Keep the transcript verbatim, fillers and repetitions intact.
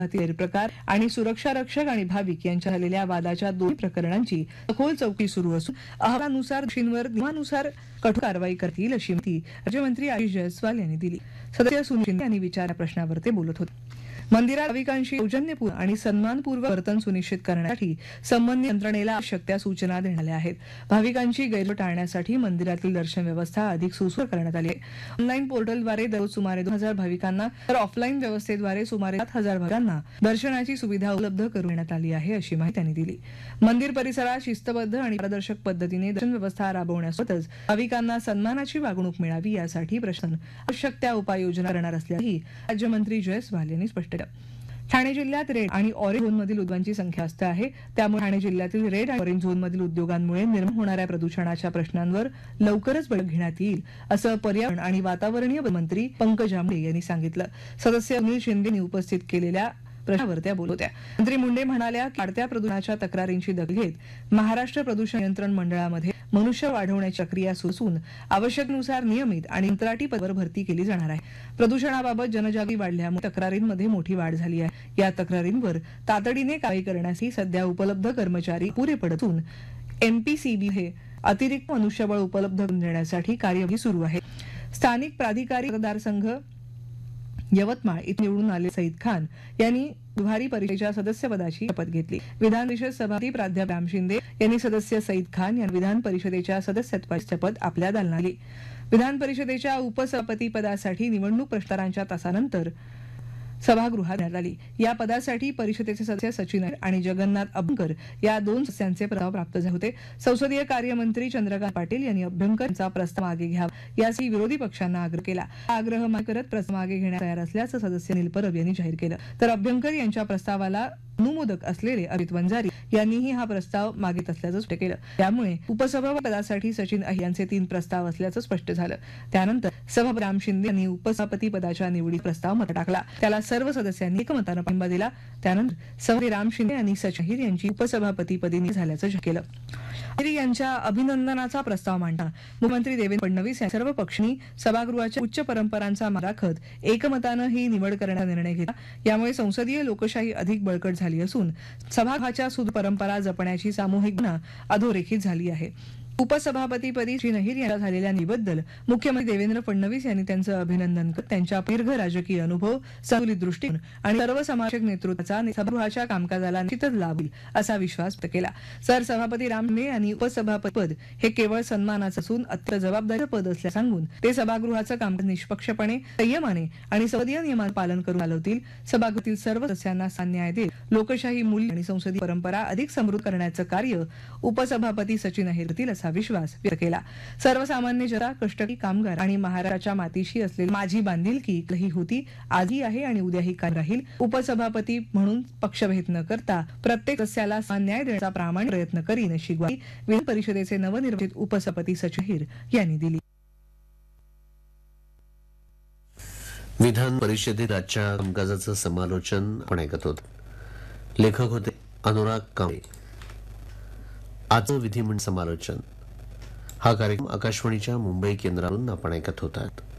गैरप्रकार आणि सुरक्षा रक्षक आणि भाविक यांच्या झालेल्या वादाच्या दोन्ही प्रकरणांची सखोल चौकशी सुरू असून अहवालानुसार दोषींवर नियमानुसार कठोर कारवाई करतील अशी माहिती राज्यमंत्री आशिष जयस्वाल यांनी दिली. सदस्य सुनील शिंदे यांनी विचारलेल्या प्रश्नावर ते बोलत होते. मंदिरात भाविकांशी सौजन्यपूर्ण आणि सन्मानपूर्वक वर्तन सुनिश्चित करण्यासाठी संबंधित यंत्रणेला आवश्यक त्या सूचना देण्यात आल्या आहेत. भाविकांची गैरसोय टाळण्यासाठी मंदिरातील दर्शन व्यवस्था अधिक सुसूत्र करण्यात आली आहे. ऑनलाईन पोर्टलद्वारे दररोज सुमारे दोन हजार भाविकांना तर ऑफलाईन व्यवस्थेद्वारे सुमारे सात हजार भाविकांना दर्शनाची सुविधा उपलब्ध करून देण्यात आली आहे अशी माहिती त्यांनी दिली. मंदिर परिसरात शिस्तबद्ध आणि पारदर्शक पद्धतीने दर्शन व्यवस्था राबवण्यासोबतच भाविकांना सन्मानाची वागणूक मिळावी यासाठी प्रशासन आवश्यक त्या उपाययोजना करणार असल्याचंही राज्यमंत्री जयस्वाल यांनी स्पष्ट केलं. ठाणे जिल्ह्यात रेड आणि ऑरेंज झोनमधील उद्योगांची संख्या जास्त आहे. त्यामुळे ठाणे जिल्ह्यातील रेड आणि ऑरेंज झोनमधील उद्योगांमुळे निर्माण होणाऱ्या प्रदूषणाच्या प्रश्नांवर लवकरच बैठक घेण्यात येईल असं पर्यावरण आणि वातावरणीय मंत्री पंकजा मुंडे यांनी सांगितलं. सदस्य सुनील शिंदे यांनी उपस्थित केलेल्या प्रश्नावर त्या बोलत होत्या. मंत्री मुंडे म्हणाल्या की वाढत्या प्रदूषणाच्या तक्रारींची दखल घेत महाराष्ट्र प्रदूषण नियंत्रण मंडळामध्ये मनुष्य वाढवण्याची प्रक्रिया सुरू असून आवश्यकतेनुसार नियमित आणि कंत्राटी पदावर भरती केली जाणार आहे. प्रदूषणाबाबत जनजागृती वाढल्यामुळे तक्रारींमध्ये मोठी वाढ झाली आहे. या तक्रारींवर तातडीने कारवाई करण्यासाठी सध्या उपलब्ध कर्मचारी पुरे पडत असून एमपीसीबी हे अतिरिक्त मनुष्यबळ उपलब्ध करून देण्यासाठी कार्यवाही सुरू आहे. स्थानिक प्राधिकारी मतदारसंघ यवतमाळ इथे निवडून आले सईद खान यांनी बुधवारी परिषदेच्या सदस्यपदाची शपथ घेतली. विधान परिषद सभापती प्राध्यापक राम शिंदे यांनी सदस्य सईद खान यांनी विधान परिषदेच्या सदस्यत्वाची शपथ आपल्या दालनात दिली. विधान परिषदेच्या उपसभापती पदासाठी निवडणूक प्रचारांच्या तासानंतर सभागृहात घेण्यात आली. या पदासाठी परिषदेचे सदस्य सचिन आणि जगन्नाथ अभ्यंकर या दोन सदस्यांचे प्रस्ताव प्राप्त झाले होते. संसदीय कार्यमंत्री चंद्रकांत पाटील यांनी अभ्यंकर यांचा प्रस्ताव मागे घ्यावा यासाठी विरोधी पक्षांना आग्रह केला. हा आग्रह मागे करत प्रस्ताव मागे घेण्यास तयार असल्याचं सदस्य अनिल परब यांनी जाहीर केलं. तर अभ्यंकर यांच्या प्रस्तावाला अनुमोदक असलेले अजित वंजारी यांनीही हा प्रस्ताव मागित असल्याचं स्पष्ट केलं. त्यामुळे उपसभापती पदासाठी सचिन अहिर यांचे तीन प्रस्ताव असल्याचं स्पष्ट झालं. त्यानंतर सभापती राम शिंदे यांनी उपसभापती पदाच्या निवडी प्रस्ताव मत टाकला. त्याला सर्व सदस्यांनी एकमतानं पाठिंबा दिला. त्यानंतर सभापती राम शिंदे यांनी सचिन अहिर यांची उपसभापतीपदी निवड झाल्याचं जाहीर केलं. अहिर यांच्या अभिनंदनाचा प्रस्ताव मांडताना मुख्यमंत्री देवेंद्र फडणवीस यांनी सर्व पक्षांनी सभागृहाच्या उच्च परंपरांचा मान राखत एकमतानं ही निवड करण्याचा निर्णय घेतला. यामुळे संसदीय लोकशाही अधिक बळकट झाली असून सभागृहाच्या सुदृढ परंपरा जपण्याची सामूहिक भावना अधोरेखित झाली आहे. उपसभापतीपदी श्री अहिर यांच्या झालेल्या निवडीबद्दल मुख्यमंत्री देवेंद्र फडणवीस यांनी त्यांचं अभिनंदन करत त्यांच्या दीर्घ राजकीय अनुभव, संतुलित दृष्टिकोन आणि सर्वसमावेशक नेतृत्वाचा सभागृहाच्या कामकाजाला निश्चितच लाभ होईल असा विश्वास व्यक्त केला. सर सभापती राम शिंदे यांनी उपसभापती पद हे केवळ सन्मानाचं असून अत्यंत जबाबदारी पद असल्याचं सांगून ते सभागृहाचं कामकाज निष्पक्षपणे, संयमाने आणि संसदीय नियमांचं पालन करून चालवतील. सभागृहातील सर्व सदस्यांना समान न्याय देत लोकशाही मूल्य आणि संसदीय परंपरा अधिक समृद्ध करण्याचं कार्य उपसभापती सचिन अहिर करतील असा विश्वास व्यक्त केला. सर्वसामान्य जनता, कष्टकरी कामगार आणि महाराष्ट्राच्या मातीशी असलेली माझी बांधिलकी कधी होती, आजही आहे आणि उद्याही कायम राहील. उपसभापती म्हणून पक्षभेद न करता प्रत्येक सदस्याला समान न्याय देण्याचा प्रामाणिक प्रयत्न करीन अशी ग्वाही विधान परिषदेचे नवनिर्वाचित उपसभापती सचिन अहिर यांनी दिली. विधान परिषदेत आजच्या कामकाजाचं समालोचन आपण ऐकत होतो. लेखक होते अनुराग कांबळे. आजचं विधिमंडळ समालोचन हा कार्यक्रम आकाशवाणीच्या मुंबई केंद्रावरून आपण ऐकत होतात.